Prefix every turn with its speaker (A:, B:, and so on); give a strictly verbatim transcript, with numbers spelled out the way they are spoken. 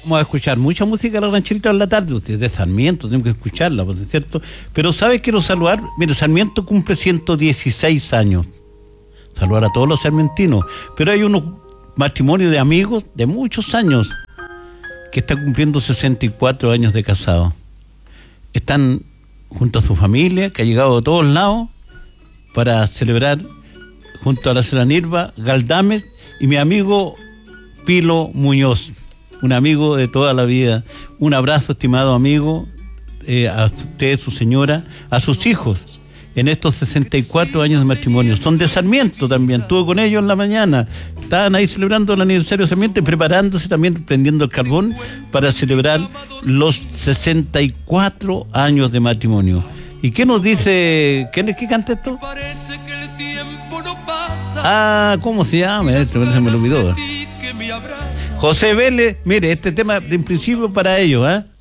A: Vamos a escuchar mucha música de la rancherita en la tarde, usted de Sarmiento, tenemos que escucharla, ¿por cierto? Pero ¿sabes? Quiero saludar, mire, Sarmiento cumple ciento dieciséis años, saludar a todos los sarmientinos, pero hay unos matrimonios de amigos de muchos años que están cumpliendo sesenta y cuatro años de casado. Están junto a su familia, que ha llegado de todos lados, para celebrar junto a la señora Nirva Galdames y mi amigo Pilo Muñoz, un amigo de toda la vida. Un abrazo, estimado amigo, eh, a usted, su señora, a sus hijos, en estos sesenta y cuatro años de matrimonio. Son de Sarmiento también, estuve con ellos en la mañana, estaban ahí celebrando el aniversario de Sarmiento y preparándose también, prendiendo el carbón para celebrar los sesenta y cuatro años de matrimonio. ¿Y qué nos dice? ¿Quién es que canta esto? Ah, ¿cómo se llama? Este me lo olvidó. José Vélez, mire, este tema en principio para ellos, ¿eh?